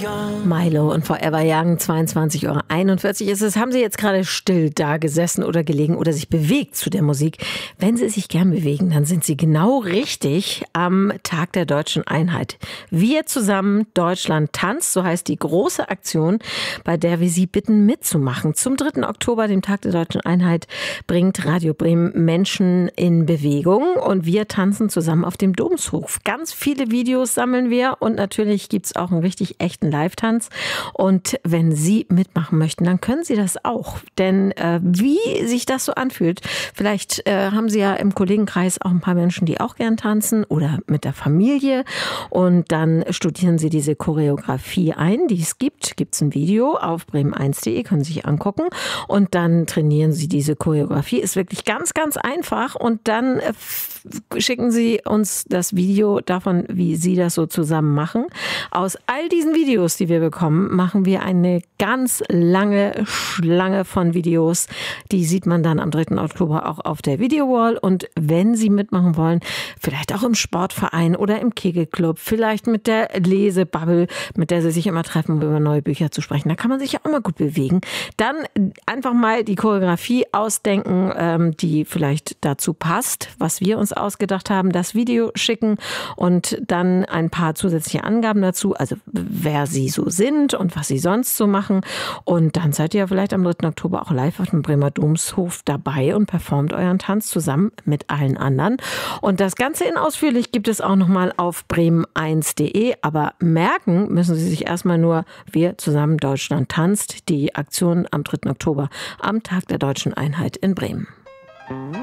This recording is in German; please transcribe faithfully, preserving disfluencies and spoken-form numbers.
Milo und Forever Young, zweiundzwanzig Uhr einundvierzig ist es. Haben Sie jetzt gerade still da gesessen oder gelegen oder sich bewegt zu der Musik? Wenn Sie sich gern bewegen, dann sind Sie genau richtig am Tag der Deutschen Einheit. Wir zusammen, Deutschland tanzt, so heißt die große Aktion, bei der wir Sie bitten mitzumachen. Zum dritten Oktober, dem Tag der Deutschen Einheit, bringt Radio Bremen Menschen in Bewegung und wir tanzen zusammen auf dem Domshof. Ganz viele Videos sammeln wir und natürlich gibt es auch einen richtig echten Live-Tanz. Und wenn Sie mitmachen möchten, dann können Sie das auch. Denn äh, wie sich das so anfühlt, vielleicht äh, haben Sie ja im Kollegenkreis auch ein paar Menschen, die auch gern tanzen oder mit der Familie. Und dann studieren Sie diese Choreografie ein, die es gibt. Gibt es ein Video auf bremen eins punkt de, können Sie sich angucken. Und dann trainieren Sie diese Choreografie. Ist wirklich ganz, ganz einfach. Und dann äh, schicken Sie uns das Video davon, wie Sie das so zusammen machen. Aus all diesen Videos, die wir bekommen, machen wir eine ganz lange Schlange von Videos. Die sieht man dann am dritten Oktober auch auf der Videowall. Und wenn Sie mitmachen wollen, vielleicht auch im Sportverein oder im Kegelclub, vielleicht mit der Lesebubble, mit der Sie sich immer treffen, um über neue Bücher zu sprechen, da kann man sich ja auch mal gut bewegen. Dann einfach mal die Choreografie ausdenken, die vielleicht dazu passt, was wir uns ausgedacht haben, das Video schicken und dann ein paar zusätzliche Angaben dazu, also wer Sie so sind und was Sie sonst so machen. Und dann seid ihr ja vielleicht am dritten Oktober auch live auf dem Bremer Domshof dabei und performt euren Tanz zusammen mit allen anderen. Und das Ganze in ausführlich gibt es auch nochmal auf bremen eins punkt de. Aber merken müssen Sie sich erstmal nur, wir zusammen Deutschland tanzt, die Aktion am dritten Oktober, am Tag der Deutschen Einheit in Bremen.